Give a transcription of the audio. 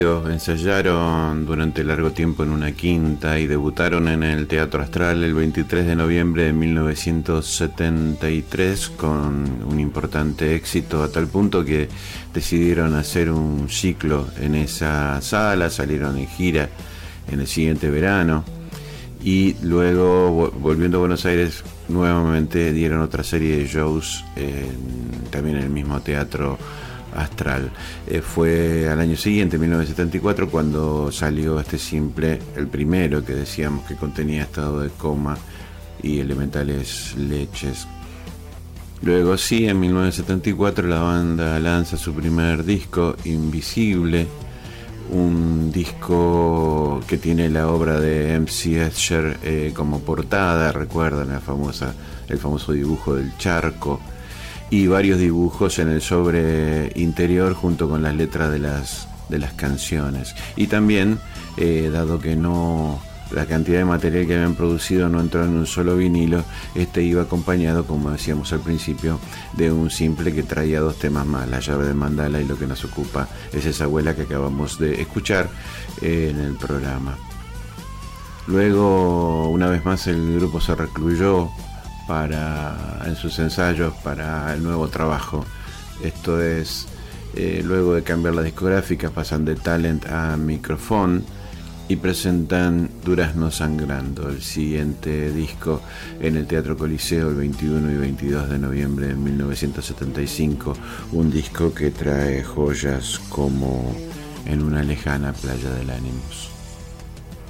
Ensayaron durante largo tiempo en una quinta y debutaron en el Teatro Astral el 23 de noviembre de 1973 con un importante éxito, a tal punto que decidieron hacer un ciclo en esa sala, salieron en gira en el siguiente verano y luego, volviendo a Buenos Aires, nuevamente dieron otra serie de shows también en el mismo Teatro Astral. Fue al año siguiente, 1974, cuando salió este simple, el primero que decíamos que contenía Estado de Coma y Elementales Leches. Luego sí, en 1974 la banda lanza su primer disco, Invisible, un disco que tiene la obra de M.C. Escher como portada. Recuerdan el famoso dibujo del charco y varios dibujos en el sobre interior junto con las letras de las canciones. Y también, dado que la cantidad de material que habían producido no entró en un solo vinilo, este iba acompañado, como decíamos al principio, de un simple que traía dos temas más, La llave de Mandala y Lo que nos ocupa es esa abuela, que acabamos de escuchar en el programa. Luego, una vez más, el grupo se recluyó en sus ensayos para el nuevo trabajo. Esto es, luego de cambiar las discográficas, pasan de Talent a Microphone y presentan Durazno Sangrando, el siguiente disco, en el Teatro Coliseo el 21 y 22 de noviembre de 1975, un disco que trae joyas como En una lejana playa del Ánimus.